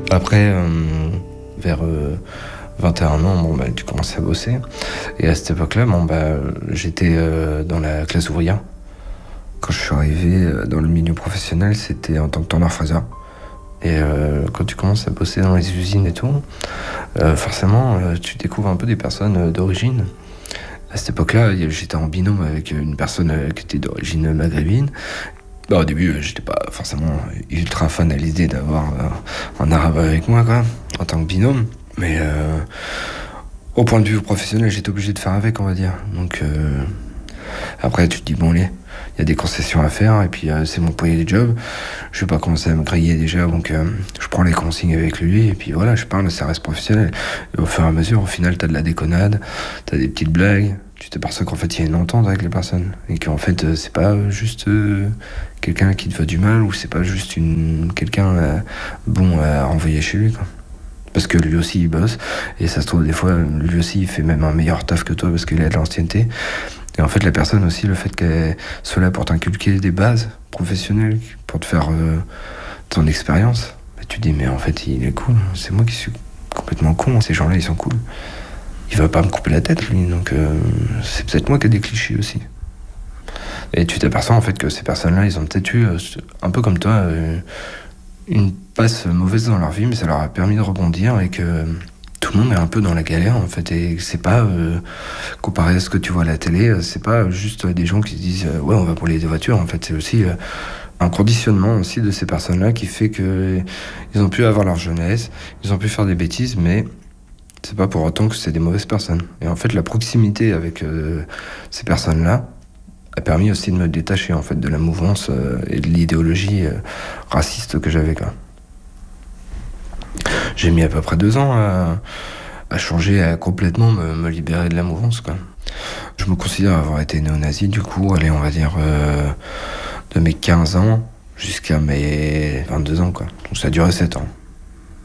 Après, vers 21 ans, tu commences à bosser. Et à cette époque-là, j'étais dans la classe ouvrière. Quand je suis arrivé dans le milieu professionnel, c'était en tant que tonneur-fraiseur. Et quand tu commences à bosser dans les usines et tout, forcément, tu découvres un peu des personnes d'origine. À cette époque-là, j'étais en binôme avec une personne qui était d'origine maghrébine. Au début, j'étais pas forcément ultra fan à l'idée d'avoir un arabe avec moi, quoi, en tant que binôme. Mais au point de vue professionnel, j'étais obligé de faire avec, on va dire. Donc après, tu te dis, bon, il y a des concessions à faire, et puis c'est mon premier job. Je vais pas commencer à me griller déjà, donc je prends les consignes avec lui, et puis voilà, je parle, ça reste professionnel. Et au fur et à mesure, au final, t'as de la déconnade, t'as des petites blagues, tu t'aperçois qu'en fait, il y a une entente avec les personnes, et qu'en fait, c'est pas juste quelqu'un qui te veut du mal, ou c'est pas juste quelqu'un bon à renvoyer chez lui, quoi. Parce que lui aussi il bosse, et ça se trouve des fois lui aussi il fait même un meilleur taf que toi parce qu'il a de l'ancienneté. Et en fait la personne aussi, le fait qu'elle soit là pour t'inculquer des bases professionnelles, pour te faire ton expérience, tu te dis mais en fait il est cool, c'est moi qui suis complètement con, ces gens là ils sont cool. Il va pas me couper la tête lui, donc c'est peut-être moi qui ai des clichés aussi. Et tu t'aperçois en fait que ces personnes là ils ont peut-être eu, un peu comme toi, une passe mauvaise dans leur vie, mais ça leur a permis de rebondir, et que tout le monde est un peu dans la galère en fait, et c'est pas comparé à ce que tu vois à la télé, c'est pas juste des gens qui se disent ouais on va brûler des voitures, en fait c'est aussi un conditionnement aussi de ces personnes-là qui fait que ils ont pu avoir leur jeunesse, ils ont pu faire des bêtises, mais c'est pas pour autant que c'est des mauvaises personnes. Et en fait la proximité avec ces personnes-là a permis aussi de me détacher en fait de la mouvance et de l'idéologie raciste que j'avais, quoi. J'ai mis à peu près 2 ans à changer, à complètement me libérer de la mouvance, quoi. Je me considère avoir été néo-nazi, du coup, allez, on va dire de mes 15 ans jusqu'à mes 22 ans, quoi. Donc ça a duré 7 ans.